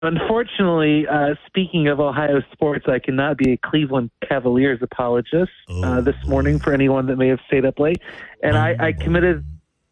Unfortunately, speaking of Ohio sports, I cannot be a Cleveland Cavaliers apologist this morning for anyone that may have stayed up late. And I committed,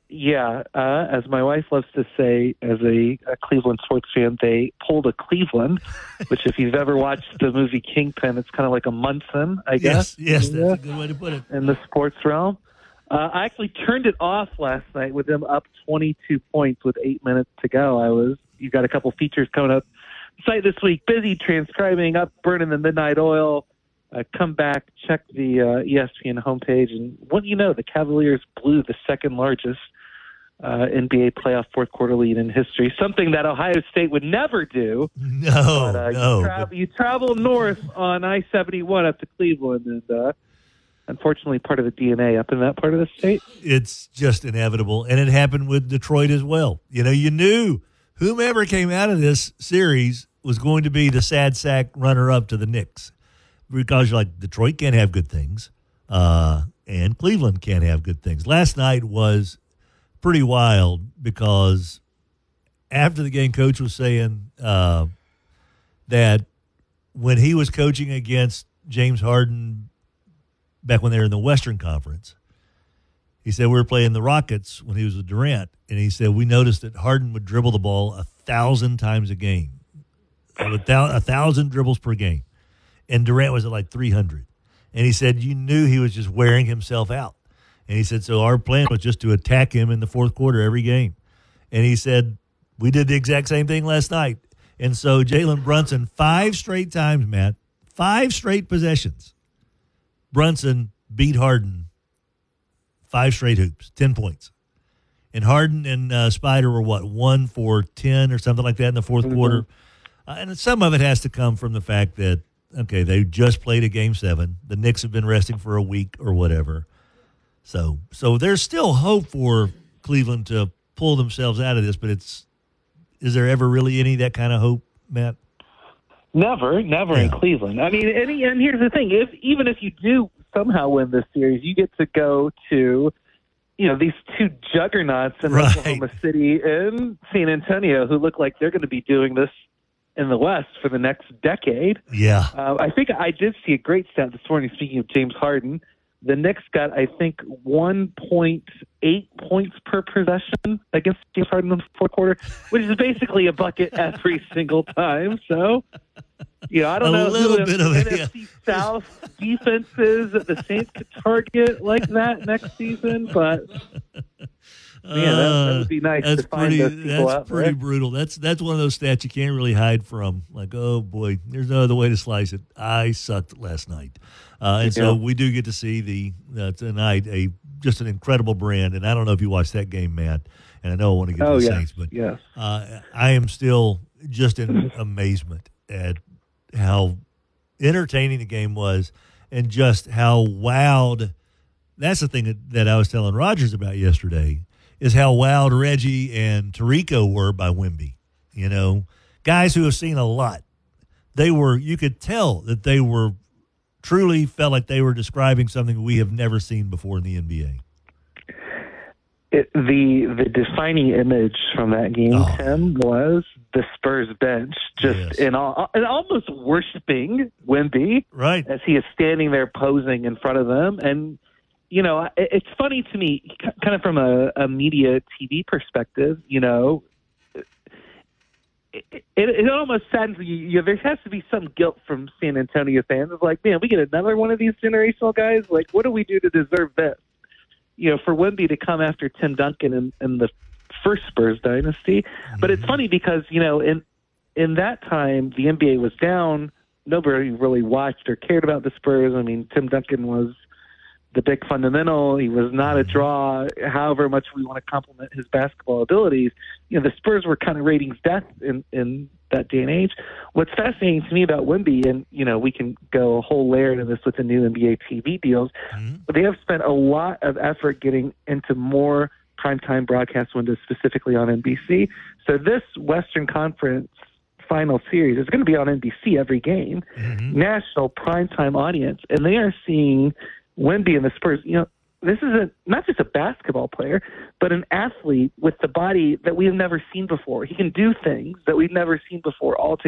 as my wife loves to say, as a Cleveland sports fan, they pulled a Cleveland, which if you've ever watched the movie Kingpin, it's kind of like a Munson, I guess. Yes, that's a good way to put it. In the sports realm. I actually turned it off last night with them up 22 points with 8 minutes to go. You got a couple features coming up site this week. Busy transcribing up, burning the midnight oil. Come back, check the ESPN homepage, and what do you know? The Cavaliers blew the second largest NBA playoff fourth quarter lead in history. Something that Ohio State would never do. No. You travel north on I-71 up to Cleveland, and unfortunately, part of the DNA up in that part of the state. It's just inevitable, and it happened with Detroit as well. You knew whomever came out of this series was going to be the sad sack runner-up to the Knicks, because you're like, Detroit can't have good things, and Cleveland can't have good things. Last night was pretty wild because after the game, Coach was saying that when he was coaching against James Harden back when they were in the Western Conference, he said we were playing the Rockets when he was with Durant, and he said we noticed that Harden would dribble the ball 1,000 times a game, 1,000 dribbles per game, and Durant was at like 300. And he said you knew he was just wearing himself out. And he said so our plan was just to attack him in the fourth quarter every game. And he said we did the exact same thing last night. And so Jalen Brunson, 5 straight times, Matt, 5 straight possessions, Brunson beat Harden 5 straight hoops, 10 points. And Harden and Spider were, 1 for 10 or something like that in the fourth quarter. And some of it has to come from the fact that, okay, they just played a Game 7. The Knicks have been resting for a week or whatever. So there's still hope for Cleveland to pull themselves out of this, but is there ever really any that kind of hope, Matt? Never in Cleveland. I mean, and here's the thing: even if you do somehow win this series, you get to go to, these two juggernauts in Oklahoma City and San Antonio, who look like they're going to be doing this in the West for the next decade. Yeah, I think I did see a great stat this morning. Speaking of James Harden, the Knicks got, I think, 1.8 points per possession against James Harden in the fourth quarter, which is basically a bucket every single time. So, I don't know who the NFC South defenses at the Saints could target like that next season, but that would be nice to find those people out there. That's pretty brutal. That's one of those stats you can't really hide from. Like, oh boy, there's no other way to slice it. I sucked last night. So we do get to see tonight just an incredible brand. And I don't know if you watched that game, Matt, and I know I want to get to the Saints, but I am still just in amazement at how entertaining the game was and just how wowed. That's the thing that I was telling Rogers about yesterday, is how wowed Reggie and Tarico were by Wemby. Guys who have seen a lot. You could tell that they were truly felt like they were describing something we have never seen before in the NBA. The defining image from that game, Tim, was the Spurs bench just and almost worshiping Wemby, right, as he is standing there posing in front of them. And it's funny to me, kind of from a media TV perspective. It almost saddens you. There has to be some guilt from San Antonio fans. It's like, man, we get another one of these generational guys. Like, what do we do to deserve this? For Wemby to come after Tim Duncan in the first Spurs dynasty. But it's funny because, in that time, the NBA was down. Nobody really watched or cared about the Spurs. I mean, Tim Duncan was the big fundamental. He was not a draw, however much we want to compliment his basketball abilities. The Spurs were kind of ratings death in that day and age. What's fascinating to me about Wemby, and, we can go a whole layer into this with the new NBA TV deals, but they have spent a lot of effort getting into more primetime broadcast windows, specifically on NBC. So this Western Conference final series is going to be on NBC every game, national primetime audience, and they are seeing Wemby and the Spurs. this is not just a basketball player, but an athlete with the body that we've never seen before. He can do things that we've never seen before all